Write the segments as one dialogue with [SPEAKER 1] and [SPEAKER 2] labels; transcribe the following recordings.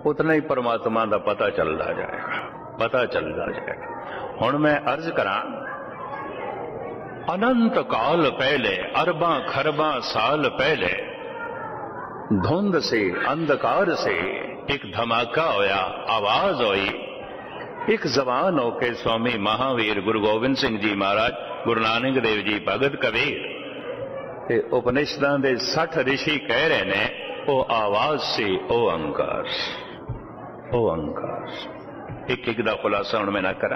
[SPEAKER 1] उतना ही परमात्मा का पता चलता जाएगा, पता चलता जाएगा। हुण मैं अर्ज करा, अनंत काल पहले, अरबां खरबां साल पहले, धुंध से अंधकार से एक धमाका होया, आवाज हुई। एक जवान होके स्वामी महावीर गुरु गोबिंद सिंह जी महाराज, गुरु नानक देव जी, भगत कबीर ते उपनिषदां दे 60 ऋषि कह रहे ने, ओ आवाज से ओ अंकार, ओ अंकार। एक एक दा खुलासा हुण मैं ना करा,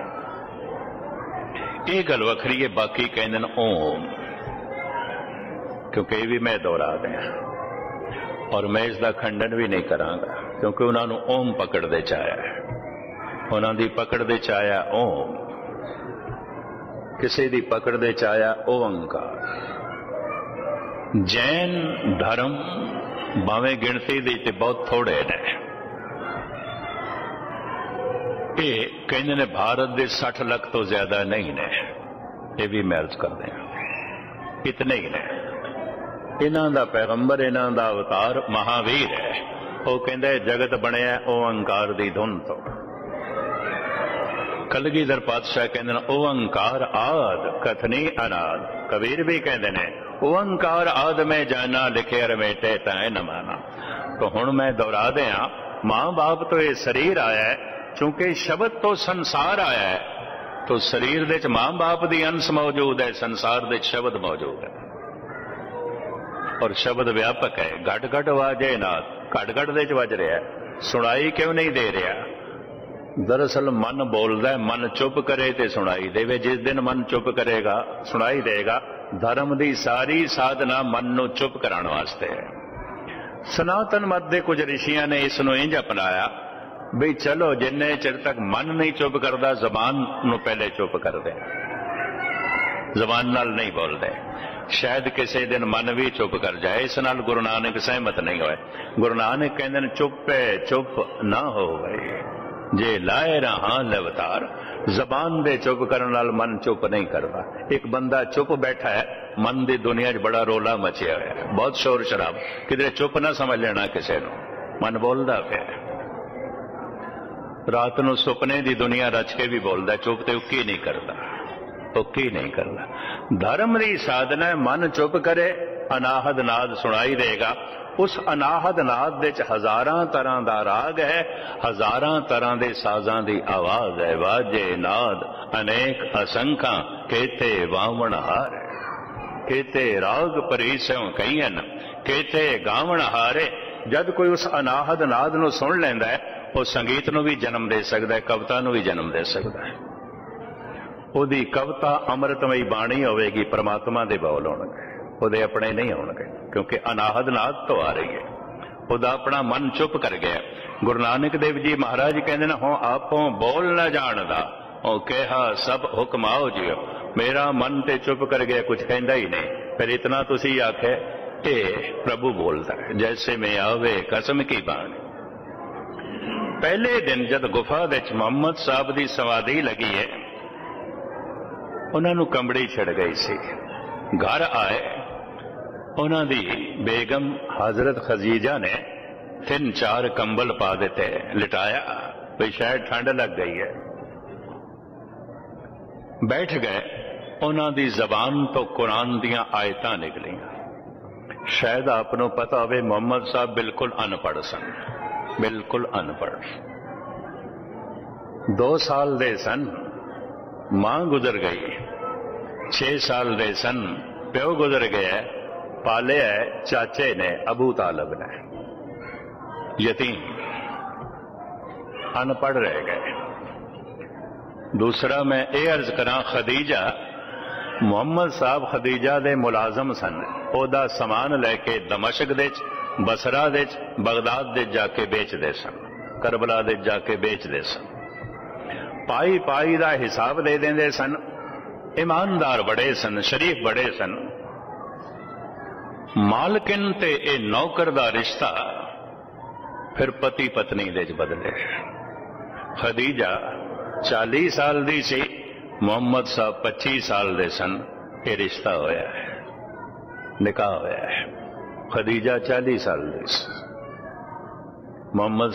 [SPEAKER 1] ये गल वखरी है। बाकी कहंदे ने ओम, क्योंकि ये भी मैं दोहरा दिया और मैं इसका खंडन भी नहीं करांगा, क्योंकि उन्होंने ओम पकड़ दे चाया है, उन्होंने पकड़ दे चाया ओम, किसी दी पकड़ दे चाया ओंकार। जैन धर्म भावें गिणती दे बहुत थोड़े ने, ये कहते ने भारत के 60 लाख तो ज्यादा नहीं ने, ये भी मैं अर्ज कर दें, इतने ही ने। इन्हां दा पैगंबर, इन्हां दा अवतार महावीर है। वो कहंदे जगत बनया ओंकार दी धुन तो। कलगीधर पातशाह कहंदे ने ओंकार आद कथनी अनाद। कबीर भी कहंदे ने ओंकार आद में जाना, लिखे रमेटे तय न माना। तो हुण मैं दोहरा दिया, मां बाप तो ये शरीर आया है, चूंकि शब्द तो संसार आया है, तो शरीर दे च मां बाप दी अंश मौजूद है, संसार दे शब्द मौजूद है। और शब्द व्यापक है, घट घट वाजे नाथ, घट घट दे च वज रहा है, सुनाई क्यों नहीं दे रहा? दरअसल मन बोलता है, मन चुप करे तो सुनाई देवे। जिस दिन मन चुप करेगा सुनाई देगा। धर्म की सारी साधना मन नूं चुप कराने वास्ते है। सनातन मत के कुछ ऋषियों ने इसनूं इंज अपनाया भी चलो जिन्ने चिर तक मन नहीं चुप करता, जबान नूं पहले चुप कर दे, जबान नाल नहीं बोलते। शायद किसी दिन मन भी चुप कर जाए। इस नाल गुरु नानक सहमत नहीं होए। गुरु नानक कहंदे चुपे चुप ना हो गए जे लाए रहा लवतार। जबान दे चुप करने नाल मन चुप नहीं करता। एक बंदा चुप बैठा है, मन की दुनिया च बड़ा रोला मचिया हुआ है, बहुत शोर शराब, किधरे चुप ना समझ लेना किसी को, मन बोलता पे। रात को सुपने की दुनिया रच के भी बोलता, चुप तो उकी नहीं करता, उकी नहीं करता। धर्म की साधना मन चुप करे, अनाहद नाद सुनाई देगा। उस अनाहद नाद दे हजारां तरह का राग है, हजारां तरह के साजां की आवाज है। वाजे नाद अनेक असंख्या, केते वावण हारे, केते राग परीसों कईन, केते गावण हारे। जद कोई उस अनाहद नाद नूं सुन लैंदा है, वो संगीत नूं भी जन्म दे सकता है, कविता नूं भी जन्म दे सकता है। उहदी कविता अमृतमई बाणी होवेगी, परमात्मा दे बोल होणगे, उहदे अपने नहीं होणगे, क्योंकि अनाहद नाद तो आ रही है। उहदा अपना मन चुप कर गया। गुरु नानक देव जी महाराज कहंदे ने हो आपों बोल न जानदा, ओ कहा सब हुक्म आओ जियो। मेरा मन ते चुप कर गया, कुछ कहंदा ही नहीं। फिर इतना तुसी आखे ए प्रभु बोलता है, जैसे में आवे कसम की बाणी। पहले दिन जब गुफा विच मुहम्मद साहब की समाधि लगी है, उन्होंने कंबड़ी छिड़ गई सी। घर आए, उन्होंने बेगम हजरत खदीजा ने 3-4 कंबल पा दिते, लिटाया भी शायद ठंड लग गई है। बैठ गए, उन्होंने जबान तो कुरान दियां आयतां निकलियां। शायद आपको पता हो मुहम्मद साहब बिल्कुल अनपढ़ सन, बिल्कुल अनपढ़। 2 साल दे सन, मां गुजर गई। 6 साल दे सन, प्यो गुजर गया। पाले है चाचे ने, अबू तालब ने, यतीम, अनपढ़ रह गए। दूसरा मैं ये अर्ज करा, खदीजा, मुहम्मद साहब खदीजा दे मुलाजम सन। ओदा समान लैके दमशक दे, बसरा दे, बगदाद दे जाके बेचते सन, करबला दे जाके बेचते सन। पाई पाई का हिसाब दे देंदे सन। ईमानदार बड़े सन, शरीफ बड़े सन। मालकिन ते ए नौकर का रिश्ता फिर पति पत्नी दे बदले। खदीजा 40 साल दी सी, मुहम्मद साहब 25 साल दे सन। ये रिश्ता होया है, निकाह होया है। खदीजा 40 साल दी सी, मुहम्मद